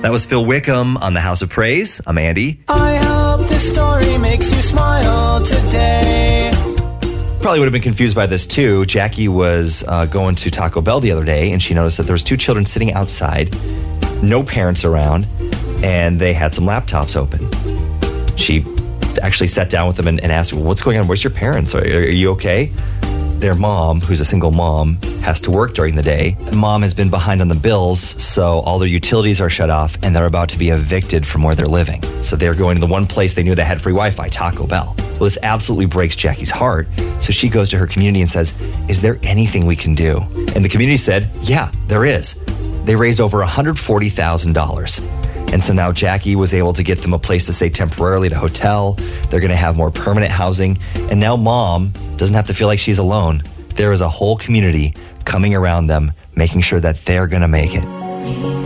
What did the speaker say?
That was Phil Wickham on the House of Praise. I'm Andy. I hope this story makes you smile today. Probably would have been confused by this too. Jackie was going to Taco Bell the other day, and she noticed that there was two children sitting outside, no parents around, and they had some laptops open. She actually sat down with them and asked, well, what's going on? Where's your parents? Are you okay? Their mom, who's a single mom, has to work during the day. Mom has been behind on the bills, so all their utilities are shut off, and they're about to be evicted from where they're living. So they're going to the one place they knew they had free Wi-Fi, Taco Bell. Well, this absolutely breaks Jackie's heart, so she goes to her community and says, is there anything we can do? And the community said, yeah, there is. They raised over $140,000. And so now Jackie was able to get them a place to stay temporarily at a hotel. They're going to have more permanent housing. And now Mom doesn't have to feel like she's alone. There is a whole community coming around them, making sure that they're going to make it.